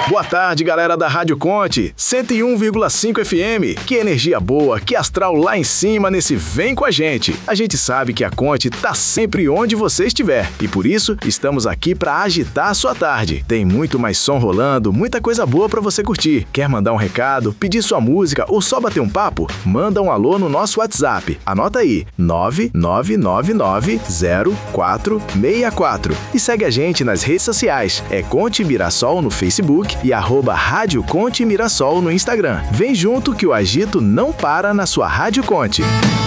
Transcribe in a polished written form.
Boa tarde, galera da Rádio Conte, 101,5 FM. Que energia boa, que astral lá em cima nesse Vem com a gente. A gente sabe que a Conte tá sempre onde você estiver e por isso estamos aqui para agitar a sua tarde. Tem muito mais som rolando, muita coisa boa para você curtir. Quer mandar um recado, pedir sua música ou só bater um papo? Manda um alô no nosso WhatsApp. Anota aí, 999900464 e segue a gente nas redes sociais. É Conte Mirassol no Facebook e @Rádio Conte Mirassol no Instagram. Vem junto que o agito não para na sua Rádio Conte.